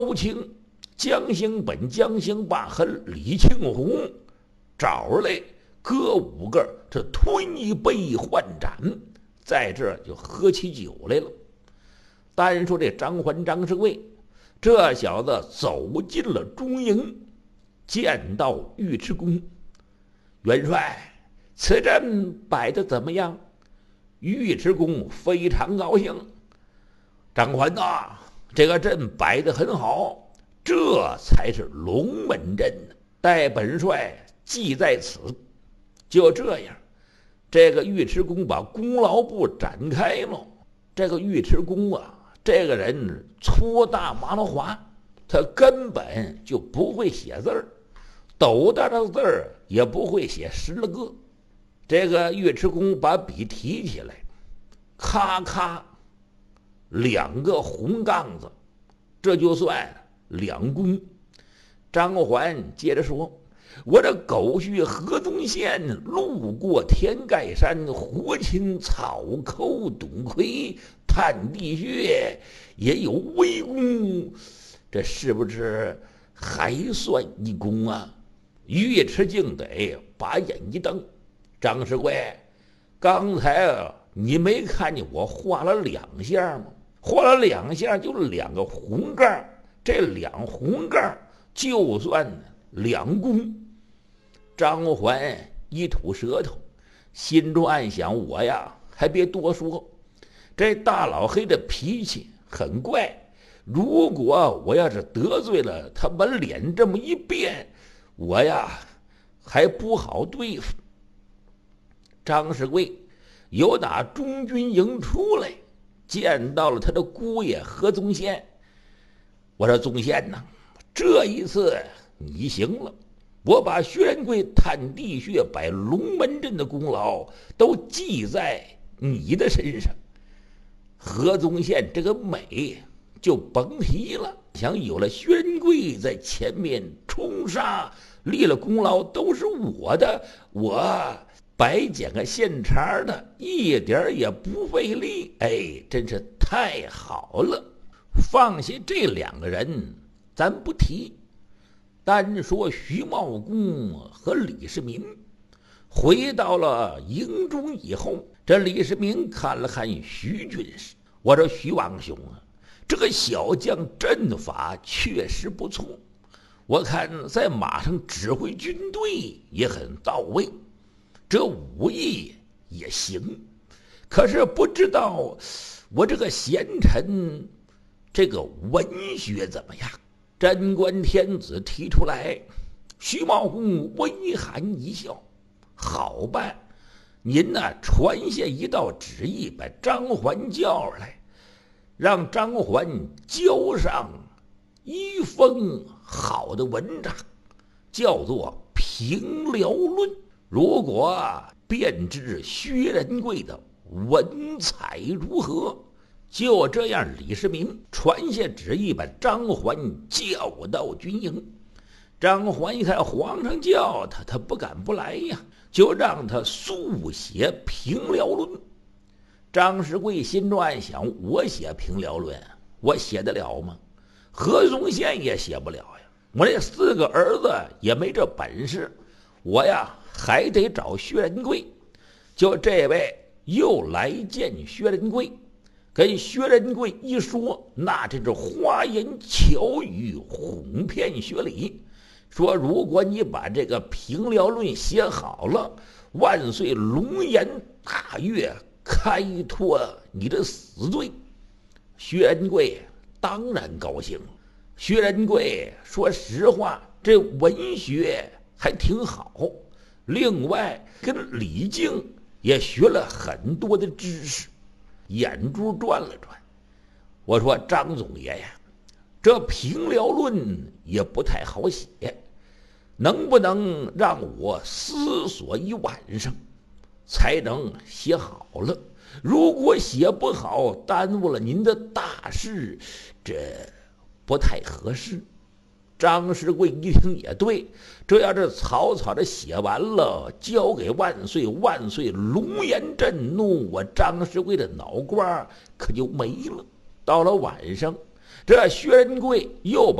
吴清、江兴本、江兴霸和李庆红找来各5个，这吞一杯换盏，在这就喝起酒来了。单说这张环、张世贵，这小子走进了中营，见到尉迟恭，元帅，此阵摆得怎么样？尉迟恭非常高兴。张环呐，这个阵摆得很好，这才是龙门阵，待本帅记在此。就这样，这个尉迟恭把功劳簿展开了。这个尉迟恭啊，这个人粗大麻了滑，他根本就不会写字儿，斗大的字儿也不会写10了个。这个尉迟恭把笔提起来，咔咔2个红杠子，这就算2功。张环接着说，我这狗婿河东县路过天盖山，活擒草寇董魁，探地穴，也有微功，这是不是还算一功啊？尉迟敬德把眼一瞪，张世贵，刚才你没看见我画了2下吗？画了2下就2个红杠，这2红杠就算2功。张环一吐舌头，心中暗想，我呀还别多说，这大老黑的脾气很怪，如果我要是得罪了他，把脸这么一变，我呀还不好对付。张世贵由打中军营出来，见到了他的姑爷何宗宪。我说宗宪呐，这一次你行了，我把薛仁贵探地穴摆龙门阵的功劳都记在你的身上。何宗宪这个美就甭提了，想有了薛仁贵在前面冲杀，立了功劳都是我的，我白捡个现茬的，一点也不费力。哎，真是太好了。放下这2个人咱不提，单说徐茂公和李世民。回到了营中以后，这李世民看了看徐军师，我说徐王兄啊，这个小将阵法确实不错，我看在马上指挥军队也很到位，这武艺也行，可是不知道我这个贤臣这个文学怎么样？贞观天子提出来，徐茂公微含一笑，好办，您呢传下一道旨意，把张环叫来，让张环交上一封好的文章，叫做《平辽论》。如果便知薛仁贵的文采如何。就这样，李世民传下旨意，把张环叫到军营。张环一看皇上叫他，他不敢不来呀，就让他速写《平辽论》。张世贵心中暗想，我写《平辽论》，我写得了吗？何宗宪也写不了呀，我这4个儿子也没这本事，我呀还得找薛仁贵。就这位又来见薛仁贵，跟薛仁贵一说，那真是花言巧语，哄骗薛礼，说如果你把这个《平辽论》写好了，万岁龙颜大悦，开脱你的死罪。薛仁贵当然高兴。薛仁贵说实话，这文学还挺好，另外跟李靖也学了很多的知识。眼珠转了转，我说张总爷呀，这《平辽论》也不太好写，能不能让我思索一晚上才能写好了？如果写不好，耽误了您的大事，这不太合适。张世贵一听也对，这要是草草的写完了，交给万岁，万岁龙颜震怒，我张世贵的脑瓜可就没了。到了晚上， 这薛仁贵又把